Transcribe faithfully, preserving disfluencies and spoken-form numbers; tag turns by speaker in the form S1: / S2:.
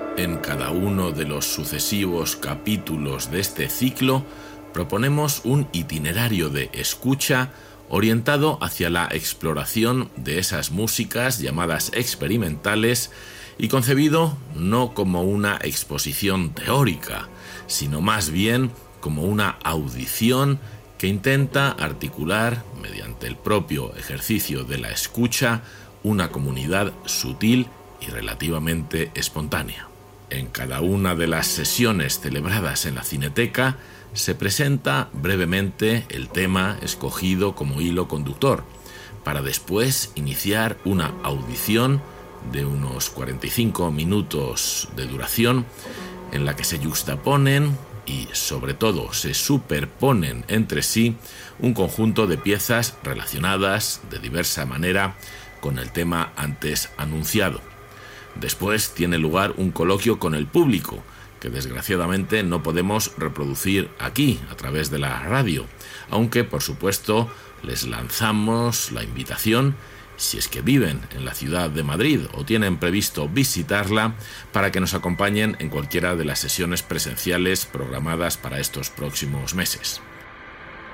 S1: En cada uno de los sucesivos capítulos de este ciclo proponemos un itinerario de escucha orientado hacia la exploración de esas músicas llamadas experimentales y concebido no como una exposición teórica, sino más bien como una audición que intenta articular, mediante el propio ejercicio de la escucha, una comunidad sutil y relativamente espontánea. En cada una de las sesiones celebradas en la Cineteca se presenta brevemente el tema escogido como hilo conductor, para después iniciar una audición de unos cuarenta y cinco minutos de duración en la que se yuxtaponen y sobre todo se superponen entre sí un conjunto de piezas relacionadas de diversa manera con el tema antes anunciado. Después tiene lugar un coloquio con el público, que desgraciadamente no podemos reproducir aquí a través de la radio, aunque por supuesto les lanzamos la invitación, si es que viven en la ciudad de Madrid o tienen previsto visitarla, para que nos acompañen en cualquiera de las sesiones presenciales programadas para estos próximos meses.